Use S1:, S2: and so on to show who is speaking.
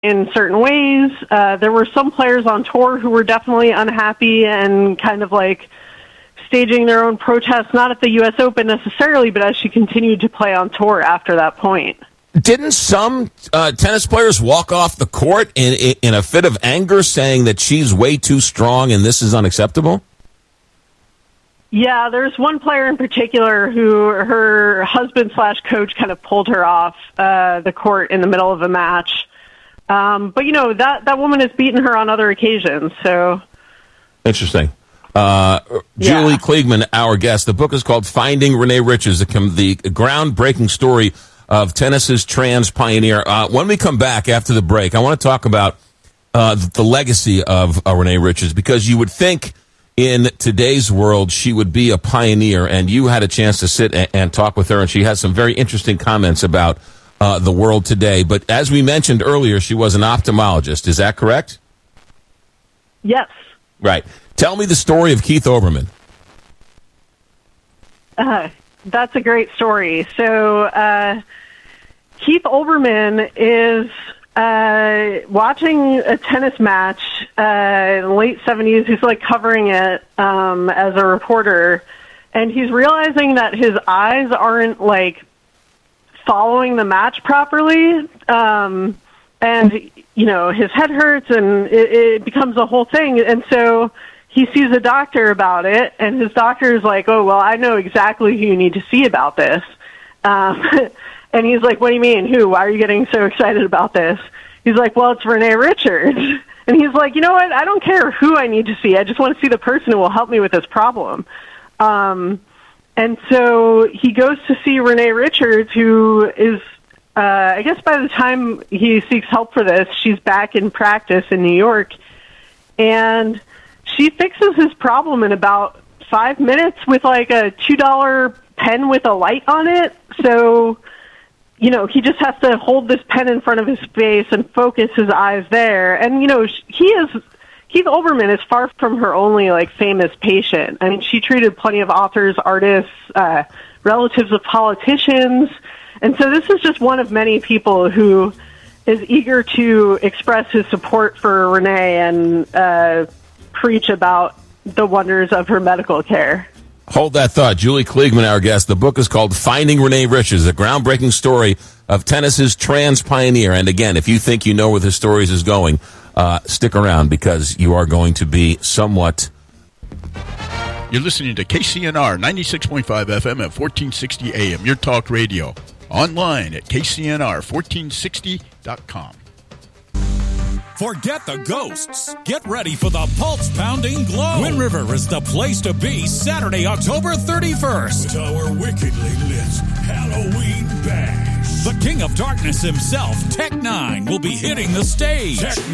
S1: in certain ways. There were some players on tour who were definitely unhappy and kind of like staging their own protests, not at the U.S. Open necessarily, but as she continued to play on tour after that point.
S2: Didn't some tennis players walk off the court in a fit of anger, saying that she's way too strong and this is unacceptable?
S1: Yeah, there's one player in particular who her husband/coach kind of pulled her off the court in the middle of a match. But, you know, that woman has beaten her on other occasions, so.
S2: Interesting. Julie Kliegman, our guest. The book is called Finding Renee Richards, the groundbreaking story of tennis's trans pioneer. When we come back after the break, I want to talk about the legacy of Renee Richards, because you would think in today's world she would be a pioneer, and you had a chance to sit and talk with her, and she has some very interesting comments about the world today. But as we mentioned earlier, she was an ophthalmologist. Is that correct?
S1: Yes.
S2: Right. Tell me the story of Keith Olbermann.
S1: That's a great story. So Keith Olbermann is watching a tennis match in the late 70s. He's like covering it as a reporter, and he's realizing that his eyes aren't like following the match properly. And, you know, his head hurts and it becomes a whole thing. And so he sees a doctor about it, and his doctor is like, oh, well, I know exactly who you need to see about this. And he's like, what do you mean? Who? Why are you getting so excited about this? He's like, well, it's Renee Richards. And he's like, you know what? I don't care who I need to see. I just want to see the person who will help me with this problem. And so he goes to see Renee Richards, who is, I guess by the time he seeks help for this, she's back in practice in New York. And she fixes his problem in about 5 minutes with like a $2 pen with a light on it. So, you know, he just has to hold this pen in front of his face and focus his eyes there. And, you know, Keith Olbermann is far from her only like famous patient. I mean, she treated plenty of authors, artists, relatives of politicians. And so this is just one of many people who is eager to express his support for Renee and preach about the wonders of her medical care.
S2: Hold that thought. Julie Kliegman, our guest. The book is called Finding Renee Richards, a groundbreaking story of tennis's trans pioneer. And again, if you think you know where the story is going, stick around, because you are going to be somewhat...
S3: You're listening to KCNR 96.5 FM at 1460 AM, your talk radio. Online at KCNR1460.com.
S4: Forget the ghosts. Get ready for the pulse-pounding glow. Wind River is the place to be Saturday, October 31st.
S5: With our wickedly lit Halloween bash.
S4: The King of Darkness himself, Tech Nine, will be hitting the stage.